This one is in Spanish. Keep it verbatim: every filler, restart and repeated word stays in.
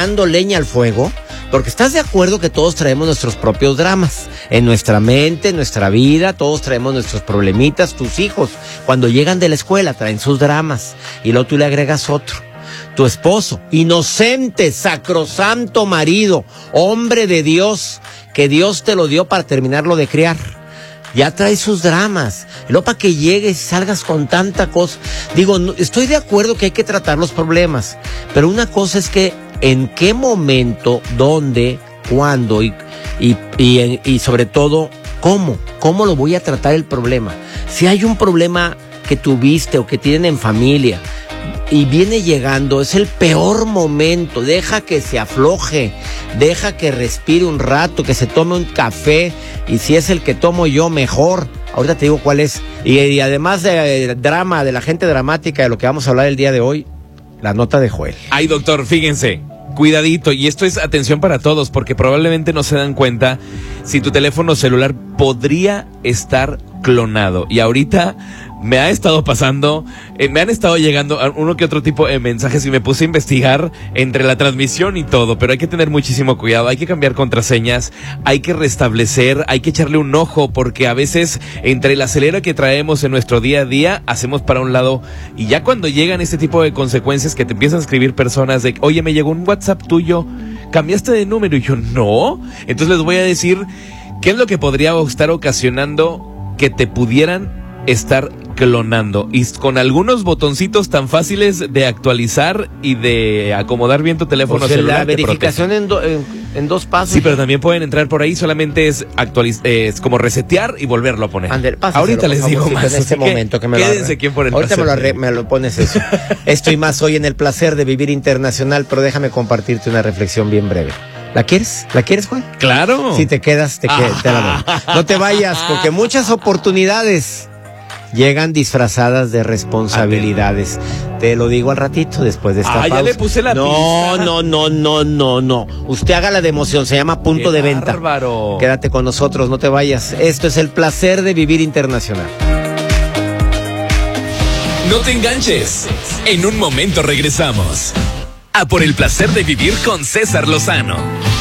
echando leña al fuego, porque estás de acuerdo que todos traemos nuestros propios dramas, en nuestra mente, en nuestra vida, todos traemos nuestros problemitas. Tus hijos, cuando llegan de la escuela, traen sus dramas, y luego tú le agregas otro. Tu esposo, inocente, sacrosanto marido, hombre de Dios, que Dios te lo dio para terminarlo de criar, ya trae sus dramas. Y luego para que llegues y salgas con tanta cosa. Digo, no, estoy de acuerdo que hay que tratar los problemas, pero una cosa es que en qué momento, dónde, cuándo y, y, y, y sobre todo, cómo, cómo lo voy a tratar el problema. Si hay un problema que tuviste o que tienen en familia y viene llegando, es el peor momento. Deja que se afloje, deja que respire un rato, que se tome un café, y si es el que tomo yo, mejor. Ahorita te digo cuál es. Y, y además de eh, drama, de la gente dramática, de lo que vamos a hablar el día de hoy, la nota de Joel. Ay, doctor, fíjense, cuidadito, y esto es atención para todos, porque probablemente no se dan cuenta si tu teléfono celular podría estar clonado. Y ahorita me ha estado pasando, eh, me han estado llegando uno que otro tipo de mensajes y me puse a investigar entre la transmisión y todo, pero hay que tener muchísimo cuidado, hay que cambiar contraseñas, hay que restablecer, hay que echarle un ojo, porque a veces entre el acelera que traemos en nuestro día a día, hacemos para un lado, y ya cuando llegan este tipo de consecuencias que te empiezan a escribir personas de, oye, me llegó un WhatsApp tuyo, ¿cambiaste de número? Y yo, no. Entonces les voy a decir qué es lo que podría estar ocasionando que te pudieran estar clonando, y con algunos botoncitos tan fáciles de actualizar y de acomodar bien tu teléfono Pues celular. la verificación en, do, en, en dos pasos. Sí, pero también pueden entrar por ahí, solamente es actualiz eh, es como resetear y volverlo a poner. Ander, ahorita les digo más. En este momento que me quédense lo quien por el ahorita me lo, placer. arre, me lo pones eso. Estoy más hoy en el placer de vivir internacional, pero déjame compartirte una reflexión bien breve. ¿La quieres? ¿La quieres, Juan? Claro. Si te quedas, te, que, te la doy. No te vayas, porque muchas oportunidades llegan disfrazadas de responsabilidades. Te lo digo al ratito, después de esta ah, pausa. Ya le puse la no, pista. no, no, no, no, no. Usted haga la de emoción, se llama punto Qué de venta. Bárbaro. Quédate con nosotros, no te vayas. Esto es el placer de vivir internacional. No te enganches. En un momento regresamos. A por el placer de vivir con César Lozano.